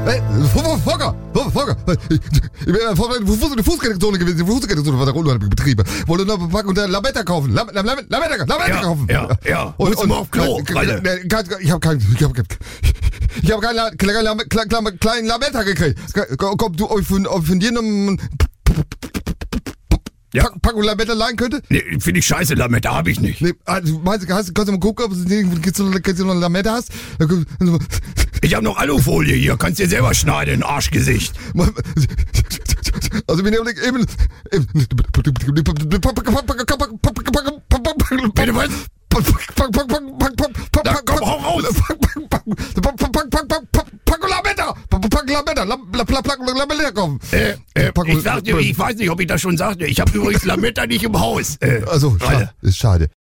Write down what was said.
Hey, Volker! Ich bin eine Fußgängerzone gewesen, die Fußgängerzone war da unheimlich betrieben. Wollte noch eine Packung der Lametta kaufen. Lametta kaufen. Ja. Willst du mal auf Klo? Ich habe keinen kleinen Lametta gekriegt. Kommt du von dir noch Packung Lametta leihen könnte? Nee, finde ich scheiße, Lametta habe ich nicht. Nee, kannst du mal gucken, ob du noch Lametta hast? Ich habe noch Alufolie hier, kannst dir selber schneiden, Arschgesicht. Also wir nehmen eben... Bitte was? Da, komm, hau raus! Lametta. Ich sagte, ich weiß nicht, ob ich das schon sagte. Ich habe übrigens Lametta nicht im Haus. Also, ist schade.